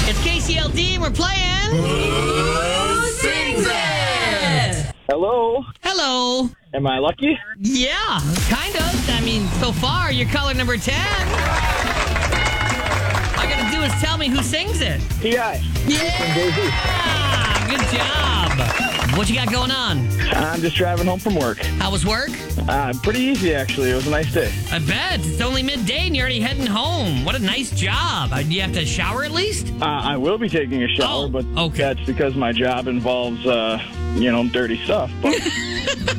It's KCLD and we're playing... Who Sings It? Hello. Hello. Am I lucky? Yeah, kind of. I mean, so far, you're caller number 10. All you gotta do is tell me who sings it. T.I. Yeah! Good job. What you got going on? I'm just driving home from work. How was work? Pretty easy, actually. It was a nice day. I bet. It's only midday and you're already heading home. What a nice job. Do you have to shower at least? I will be taking a shower, but okay. that's because my job involves, dirty stuff. But